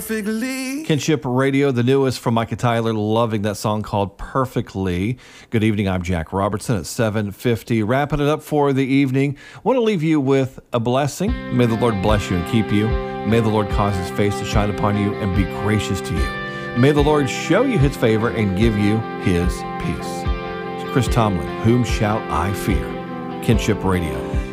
perfectly. Kinship Radio, the newest from Micah Tyler, loving that song called Perfectly. Good evening, I'm Jack Robertson at 7:50. Wrapping it up for the evening. Want to leave you with a blessing. May the Lord bless you and keep you. May the Lord cause his face to shine upon you and be gracious to you. May the Lord show you his favor and give you his peace. Chris Tomlin, whom shall I fear? Kinship Radio.